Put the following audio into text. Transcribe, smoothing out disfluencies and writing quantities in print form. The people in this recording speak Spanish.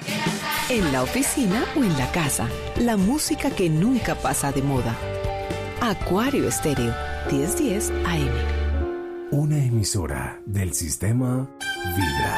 En la oficina o en la casa, la música que nunca pasa de moda. Acuario Estéreo, 1010 AM. Una emisora del sistema Vibra.